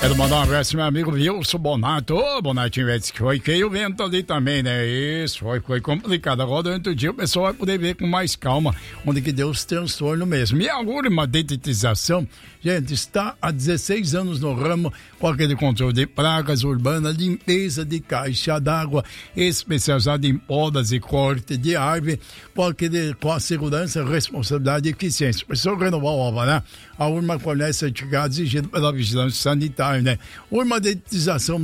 Quero mandar um abraço, meu amigo Wilson Bonato. Ô, Bonatinho, que foi feio o vento ali também, né? Isso, foi complicado. Agora, durante o dia, o pessoal vai poder ver com mais calma onde que deu os transtornos mesmo. E a Urma Dedetização, gente, está há 16 anos no ramo com aquele controle de pragas urbanas, limpeza de caixa d'água, especializado em podas e corte de árvore, com a segurança, responsabilidade e eficiência. Pessoal renovar a obra, né? A Urma fornece certificado exigido pela vigilância sanitária, né? Urma Dedetização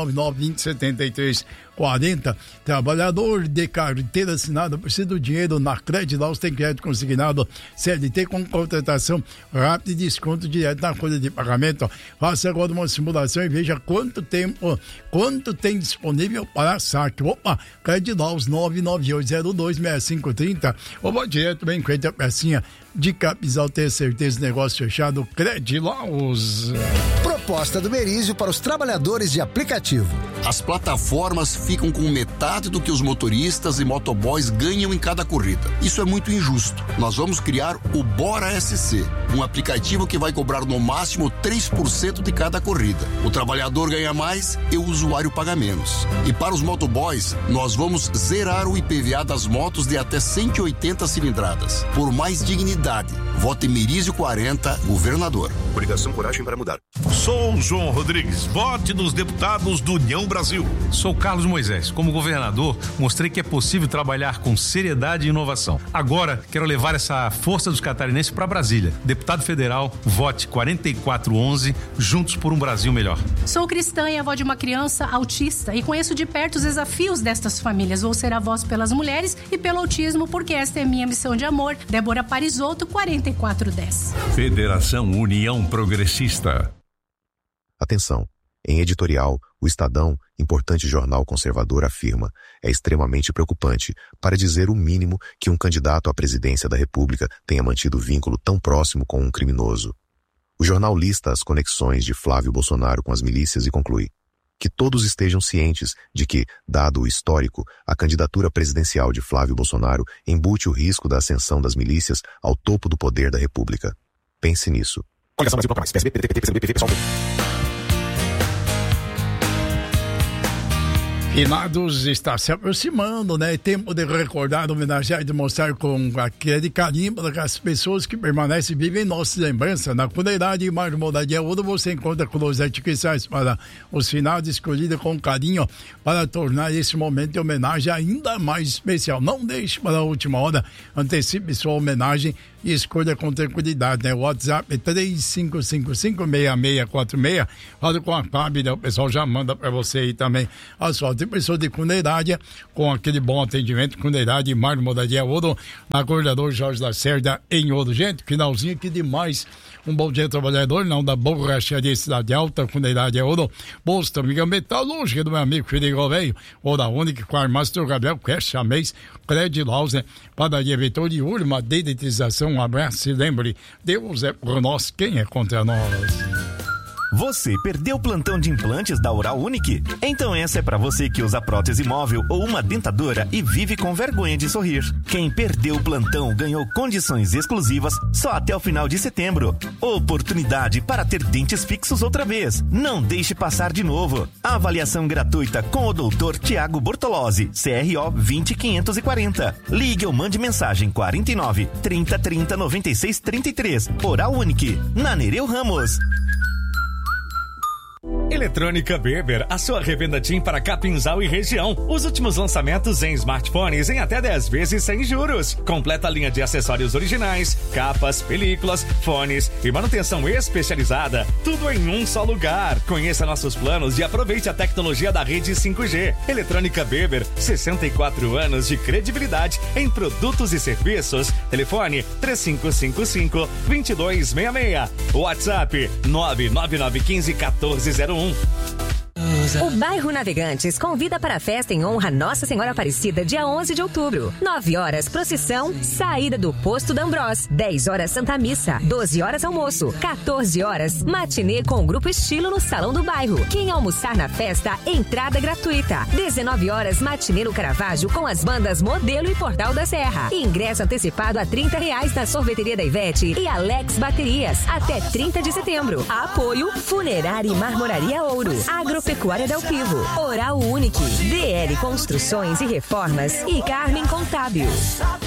999-2073-40. Trabalhador de carteira assinada, precisa do dinheiro na Credilaus, tem crédito consignado CLT com contratação rápida e desconto direto na folha de pagamento. Faça agora uma simulação e veja quanto tem disponível para saque. Opa, Credilaus 998026530. Ou vou direto bem com a pecinha de Capizal, ter certeza, negócio fechado, Credilaus. Proposta do Merizio para os trabalhadores de aplicativo. As plataformas ficam com metade do que os motoristas e motoboys ganham em cada corrida. Isso é muito injusto. Nós vamos criar o Bora SC, um aplicativo que vai cobrar no máximo 3% de cada corrida. O trabalhador ganha mais e o usuário paga menos. E para os motoboys, nós vamos zerar o IPVA das motos de até 180 cilindradas. Por mais dignidade. Vote Merizio 40, governador. Coligação Coragem para Mudar. Sou João Rodrigues, vote nos deputados do União Brasil. Sou Carlos Moisés. Como governador, mostrei que é possível trabalhar com seriedade e inovação. Agora, quero levar essa força dos catarinenses para Brasília. Deputado federal, vote 4411, juntos por um Brasil melhor. Sou cristã e avó de uma criança autista e conheço de perto os desafios destas famílias. Vou ser a voz pelas mulheres e pelo autismo, porque esta é minha missão de amor. Débora Parisotto, 4410. Federação União Progressista. Atenção, em editorial, o Estadão, importante jornal conservador, afirma: é extremamente preocupante, para dizer o mínimo, que um candidato à presidência da República tenha mantido vínculo tão próximo com um criminoso. O jornal lista as conexões de Flávio Bolsonaro com as milícias e conclui: que todos estejam cientes de que, dado o histórico, a candidatura presidencial de Flávio Bolsonaro embute o risco da ascensão das milícias ao topo do poder da República. Pense nisso. Coligação Brasil Bloco Mais. PSB, PDT, PCdoB, PSOL. Finados está se aproximando, né? Tempo de recordar, homenagear e demonstrar com aquele carinho para as pessoas que permanecem e vivem em nossa lembrança. Na comunidade e Marmoradia Ouro você encontra cruzete cristais para os finados, escolhida com carinho para tornar esse momento de homenagem ainda mais especial. Não deixe para a última hora, antecipe sua homenagem e escolha com tranquilidade, né? O WhatsApp é 35556646. Fala com a Fábio, o pessoal já manda para você aí também a sua. Tem pessoa de Cuneirádia, com aquele bom atendimento, Cuneirádia e Marmoradia Ouro, na Corredor Jorge Lacerda, em Ouro. Gente, finalzinho aqui demais. Um bom dia, trabalhador, não da borracharia Cidade Alta, Cuneirádia Ouro, Posto Amiga Metalúrgica do meu amigo Felipe Velho, Oura Única, com a Armastro Gabriel, Cash Mês, Credilaus, Padaria Vitor e Urma Dedetização. Um abraço e lembre, Deus é por nós, quem é contra nós? Você perdeu o plantão de implantes da Oral Unique? Então essa é pra você que usa prótese móvel ou uma dentadura e vive com vergonha de sorrir. Quem perdeu o plantão ganhou condições exclusivas só até o final de setembro. Oportunidade para ter dentes fixos outra vez. Não deixe passar de novo. Avaliação gratuita com o Dr. Tiago Bortolozzi, CRO 20540. Ligue ou mande mensagem 49 30 30 96 33. Oral Unique, na Nereu Ramos. Eletrônica Berber, a sua revenda TIM para Capinzal e região. Os últimos lançamentos em smartphones em até 10 vezes sem juros. Completa a linha de acessórios originais, capas, películas, fones e manutenção especializada. Tudo em um só lugar. Conheça nossos planos e aproveite a tecnologia da rede 5G. Eletrônica Berber, 64 anos de credibilidade em produtos e serviços. Telefone 3555-2266. WhatsApp 99915-1401. Souza. O bairro Navegantes convida para a festa em honra a Nossa Senhora Aparecida, dia 11 de outubro. 9 horas, procissão, saída do Posto da Ambrós. 10 horas, Santa Missa. 12 horas, almoço. 14 horas, matinê com o Grupo Estilo no Salão do Bairro. Quem almoçar na festa, entrada gratuita. 19 horas, matinê no Caravaggio com as bandas Modelo e Portal da Serra. Ingresso antecipado a R$30 na Sorveteria da Ivete e Alex Baterias. Até 30 de setembro. Apoio Funerária e Marmoraria Ouro. Agropecuária Del Pivo. Oral Unique. DL Construções e Reformas e Carmen Contábil.